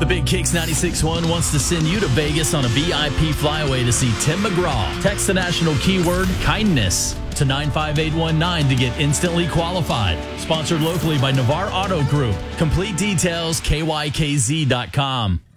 The Big Kicks 96.1 wants to send you to Vegas on a VIP flyaway to see Tim McGraw. Text the national keyword kindness to 95819 to get instantly qualified. Sponsored locally by Navarre Auto Group. Complete details, kykz.com.